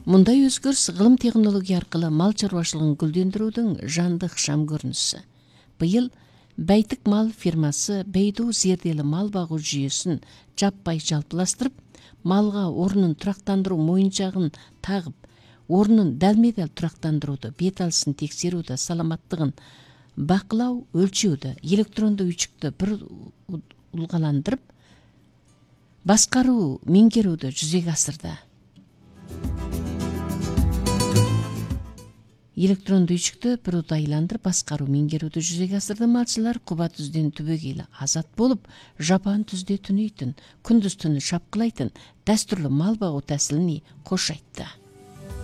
Мындай өзгөрүш гылым технология аркылуу мал чарбачылыгын гүлдөндүрүүнүн жандык шам көрүнүшү. Быйыл Бәйтик мал фирмасы Бейду зерделі мал багуу жүйөсүн жаппай жалпылаштырып, малга орнун турактандыруу моюнчагын тагып, орнун далме-дал турактандырууду, бет алысын текшерүүдө, саламаттыгын бакылау, өлчүүдө, электрондуу үчүктө бир улгаландырып, башкаруу, меңгерүүдө жүзөгө асырды. Электрондуу үчүктө бир айландырып башкаруу, меңгерүүдө жүзөгө асырды. Малчылар Куба түздөн түбөгейлі азат болуп, жапан түздө түнөйтүн, күндүз түнү шапкылайтын дәстүрлүү мал багуу тәсилини кош айтты.